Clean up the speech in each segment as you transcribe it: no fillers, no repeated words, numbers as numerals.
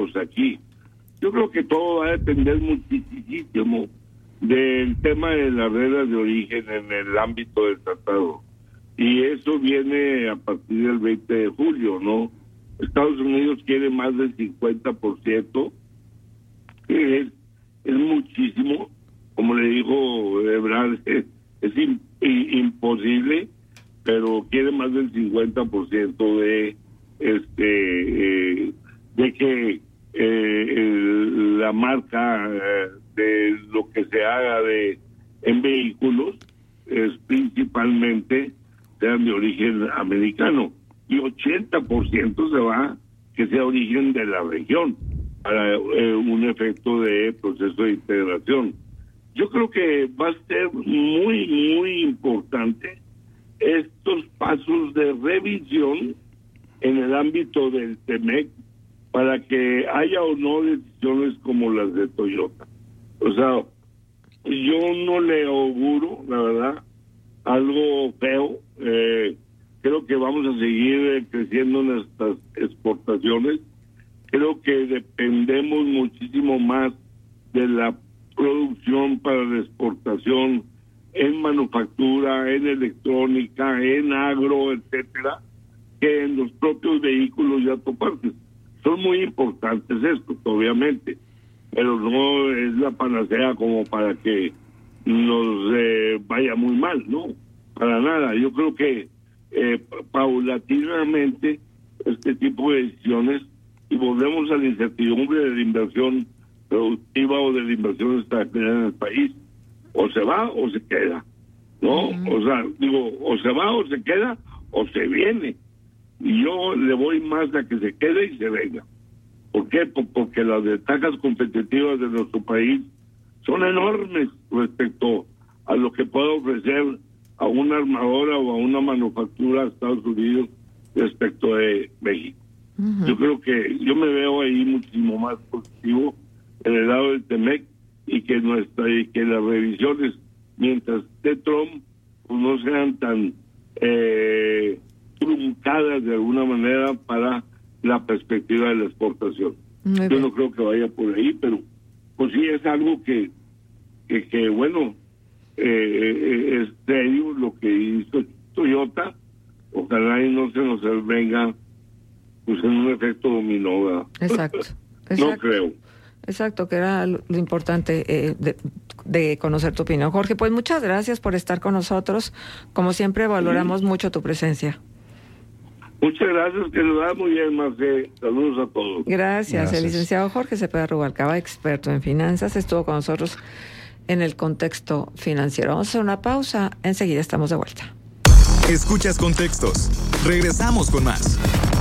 aquí. Yo creo que todo va a depender muchísimo del tema de las reglas de origen en el ámbito del tratado. Y eso viene a partir del 20 de julio, ¿no? Estados Unidos quiere más del 50%, que es muchísimo. Como le dijo Ebrard, es imposible, pero quiere más del 50% de que la marca de lo que se haga en vehículos es principalmente sean de origen americano, y 80% se va que sea origen de la región para un efecto de proceso de integración. Yo creo que va a ser muy, muy importante estos pasos de revisión en el ámbito del TEMEC para que haya o no decisiones como las de Toyota. O sea, yo no le auguro, la verdad, algo feo. Creo que vamos a seguir creciendo nuestras exportaciones. Creo que dependemos muchísimo más de la producción para la exportación en manufactura, en electrónica, en agro, etcétera, que en los propios vehículos y autopartes. Son muy importantes estos, obviamente, pero no es la panacea como para que nos vaya muy mal, ¿no? Para nada. Yo creo que paulatinamente este tipo de decisiones, y volvemos a la incertidumbre de la inversión productiva o de la inversión extranjera en el país, o se va o se queda, ¿no? O sea, digo, o se va o se queda o se viene, y yo le voy más a que se quede y se venga. ¿Por qué? Porque las ventajas competitivas de nuestro país son enormes respecto a lo que puede ofrecer a una armadora o a una manufactura de Estados Unidos respecto de México. Yo creo que yo me veo ahí muchísimo más positivo en el lado del TEMEC, y que las revisiones mientras esté Trump pues no sean tan truncadas de alguna manera para la perspectiva de la exportación. Yo no creo que vaya por ahí, pero pues sí es algo que bueno, es serio lo que hizo Toyota. Ojalá y no se nos venga pues en un efecto dominó, ¿verdad? Exacto. No creo. Exacto, que era lo importante de conocer tu opinión. Jorge, pues muchas gracias por estar con nosotros. Como siempre, valoramos mucho tu presencia. Muchas gracias, que lo da muy bien, Marce. Saludos a todos. Gracias. El licenciado Jorge Cepeda Rubalcaba, experto en finanzas, estuvo con nosotros en el contexto financiero. Vamos a hacer una pausa, enseguida estamos de vuelta. Escuchas Contextos. Regresamos con más.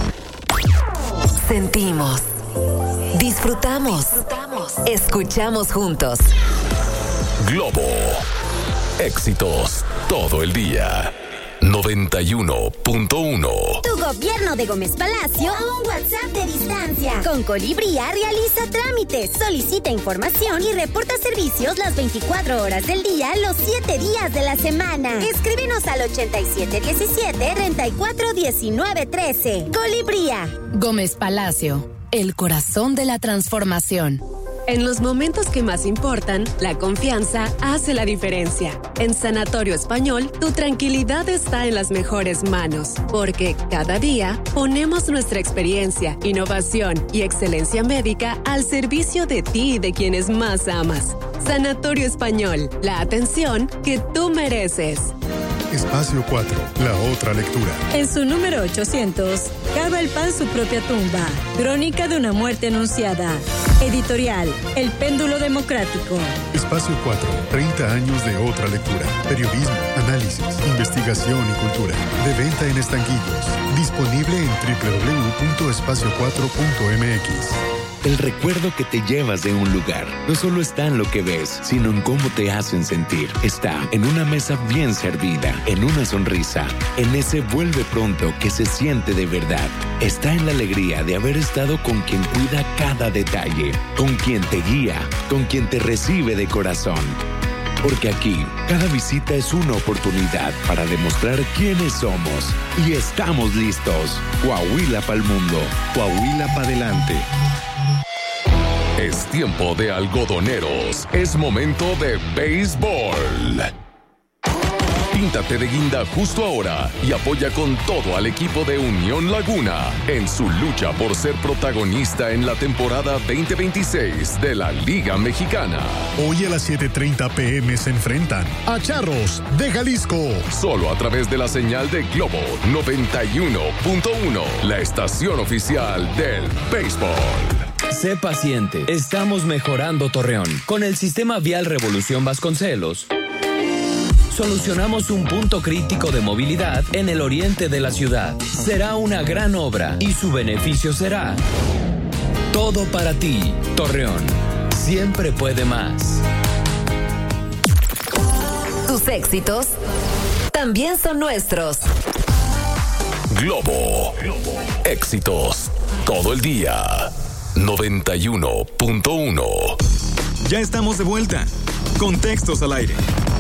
Sentimos, disfrutamos, escuchamos juntos. Globo. Éxitos todo el día. 91.1. Tu gobierno de Gómez Palacio a un WhatsApp de distancia. Con Colibría realiza trámites, solicita información y reporta servicios las 24 horas del día, los 7 días de la semana. Escríbenos al 8717-341913. Colibría. Gómez Palacio, el corazón de la transformación. En los momentos que más importan, la confianza hace la diferencia. En Sanatorio Español, tu tranquilidad está en las mejores manos, porque cada día ponemos nuestra experiencia, innovación y excelencia médica al servicio de ti y de quienes más amas. Sanatorio Español, la atención que tú mereces. Espacio 4, la otra lectura. En su número 800, cava el pan su propia tumba. Crónica de una muerte anunciada. Editorial, El Péndulo Democrático. Espacio 4, 30 años de otra lectura. Periodismo, análisis, investigación y cultura. De venta en estanquillos. Disponible en www.espacio4.mx. El recuerdo que te llevas de un lugar no solo está en lo que ves, sino en cómo te hacen sentir. Está en una mesa bien servida, en una sonrisa, en ese vuelve pronto que se siente de verdad. Está en la alegría de haber estado con quien cuida cada detalle, con quien te guía, con quien te recibe de corazón. Porque aquí, cada visita es una oportunidad para demostrar quiénes somos. Y estamos listos. Coahuila pa'l mundo. Coahuila pa' adelante. Es tiempo de algodoneros. Es momento de béisbol. Píntate de guinda justo ahora y apoya con todo al equipo de Unión Laguna en su lucha por ser protagonista en la temporada 2026 de la Liga Mexicana. Hoy a las 7:30 p.m. se enfrentan a Charros de Jalisco. Solo a través de la señal de Globo 91.1, la estación oficial del béisbol. Sé paciente, estamos mejorando Torreón. Con el sistema vial Revolución Vasconcelos, solucionamos un punto crítico de movilidad en el oriente de la ciudad. Será una gran obra y su beneficio será todo para ti. Torreón, siempre puede más. Tus éxitos también son nuestros. Globo. Éxitos todo el día. 91.1. Ya estamos de vuelta. Contextos al aire.